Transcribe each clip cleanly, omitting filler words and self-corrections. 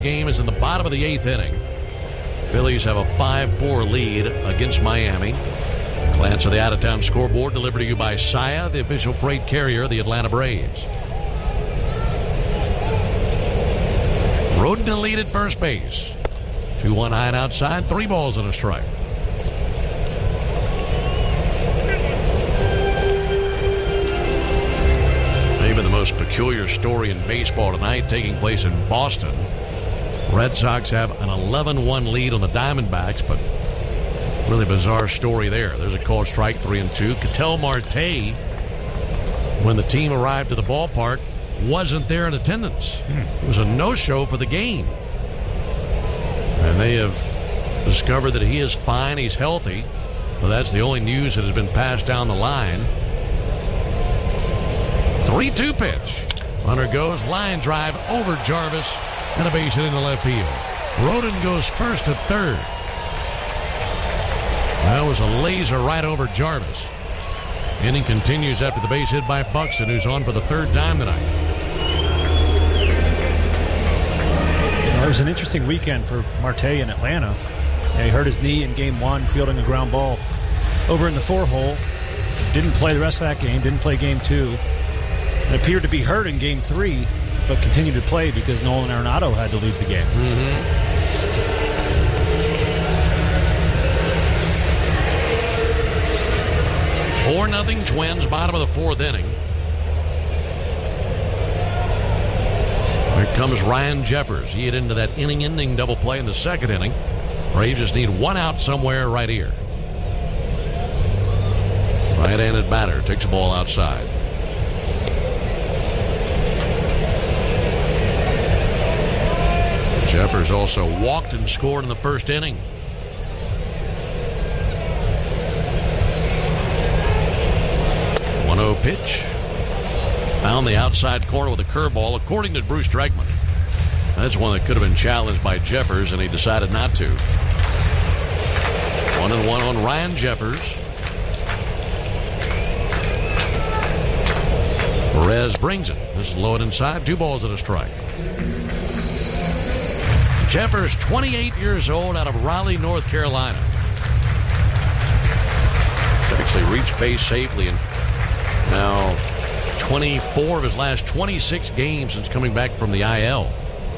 Game is in the bottom of the 8th inning. Phillies have a 5-4 lead against Miami. Glance of the out-of-town scoreboard delivered to you by Saia, the official freight carrier of the Atlanta Braves. Rodon to lead at first base. 2-1 high and outside, 3 balls and a strike. Maybe the most peculiar story in baseball tonight taking place in Boston. Red Sox have an 11-1 lead on the Diamondbacks, but really bizarre story there. There's a called strike, 3-2. Ketel Marte, when the team arrived at the ballpark, wasn't there in attendance. It was a no-show for the game. And they have discovered that he is fine, he's healthy. Well, that's the only news that has been passed down the line. 3-2 pitch. Runner goes, line drive over Jarvis, and a base hit into left field. Rodon goes first to third. That was a laser right over Jarvis. Inning continues after the base hit by Buxton, who's on for the 3rd time tonight. Well, it was an interesting weekend for Marte in Atlanta. He hurt his knee in Game 1, fielding a ground ball over in the 4-hole. Didn't play the rest of that game, didn't play Game 2. And appeared to be hurt in Game 3, but continued to play because Nolan Arenado had to leave the game. 4-0 Twins, bottom of the 4th inning. Here comes Ryan Jeffers. He hit into that inning-ending double play in the 2nd inning. Braves just need 1 out somewhere right here. Right-handed batter takes the ball outside. Jeffers also walked and scored in the 1st inning. Pitch. Found the outside corner with a curveball, according to Bruce Dregman. That's one that could have been challenged by Jeffers, and he decided not to. 1-1 on Ryan Jeffers. Perez brings it. This is low and inside. 2 balls and a strike. Jeffers, 28 years old, out of Raleigh, North Carolina. Actually reached base safely and now 24 of his last 26 games since coming back from the IL.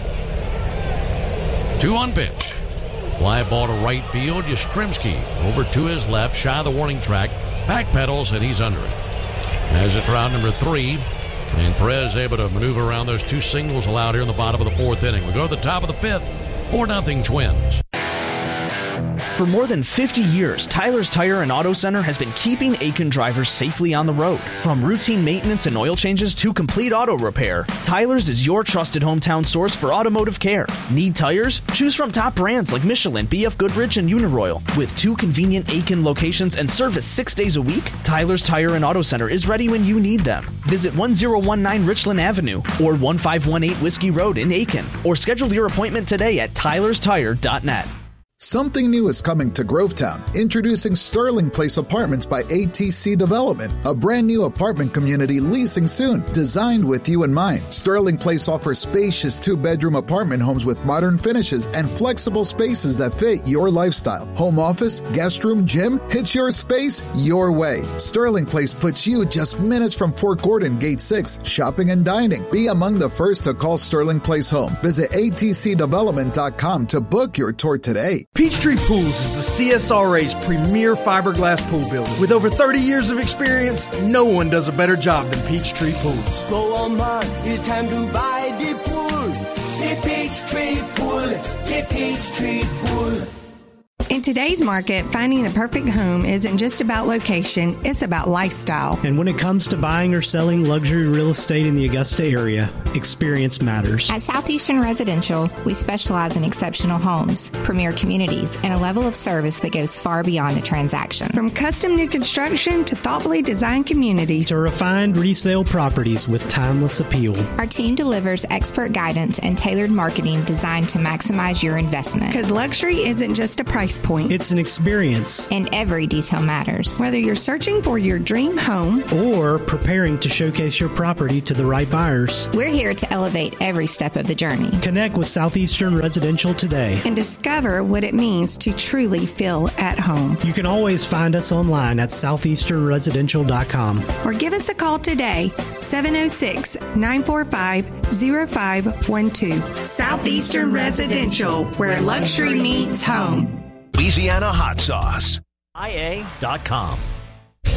2-1 pitch. Fly ball to right field. Yastrzemski over to his left, shy of the warning track. Backpedals, and he's under it. As it for out number 3. And Perez able to maneuver around those 2 singles allowed here in the bottom of the 4th inning. We go to the top of the 5th. 4-0 Twins. For more than 50 years, Tyler's Tire and Auto Center has been keeping Aiken drivers safely on the road. From routine maintenance and oil changes to complete auto repair, Tyler's is your trusted hometown source for automotive care. Need tires? Choose from top brands like Michelin, BF Goodrich, and Uniroyal. With 2 convenient Aiken locations and service 6 days a week, Tyler's Tire and Auto Center is ready when you need them. Visit 1019 Richland Avenue or 1518 Whiskey Road in Aiken, or schedule your appointment today at tylerstire.net. Something new is coming to Grovetown. Introducing Sterling Place Apartments by ATC Development, a brand new apartment community leasing soon, designed with you in mind. Sterling Place offers spacious 2-bedroom apartment homes with modern finishes and flexible spaces that fit your lifestyle. Home office, guest room, gym, it's your space, your way. Sterling Place puts you just minutes from Fort Gordon, Gate 6, shopping and dining. Be among the first to call Sterling Place home. Visit atcdevelopment.com to book your tour today. Peachtree Pools is the CSRA's premier fiberglass pool builder. With over 30 years of experience, no one does a better job than Peachtree Pools. Go on, man, it's time to buy the pool. The Peachtree Pool, the Peachtree Pool. In today's market, finding the perfect home isn't just about location, it's about lifestyle. And when it comes to buying or selling luxury real estate in the Augusta area, experience matters. At Southeastern Residential, we specialize in exceptional homes, premier communities, and a level of service that goes far beyond the transaction. From custom new construction to thoughtfully designed communities to refined resale properties with timeless appeal. Our team delivers expert guidance and tailored marketing designed to maximize your investment. Because luxury isn't just a price point. It's an experience. And every detail matters. Whether you're searching for your dream home or preparing to showcase your property to the right buyers, we're here to elevate every step of the journey. Connect with Southeastern Residential today and discover what it means to truly feel at home. You can always find us online at southeasternresidential.com or give us a call today, 706-945-0512. Southeastern Residential, where luxury meets home. Louisiana hot sauce. IA.com.